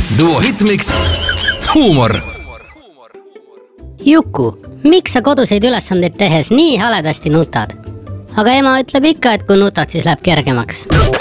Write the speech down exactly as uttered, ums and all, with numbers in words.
Duo Hitmix, huumor. Juku, miks sa koduseid ülesandeid tehes nii haledasti nutad? Aga ema ütleb ikka, et kui nutad, siis läheb kergemaks.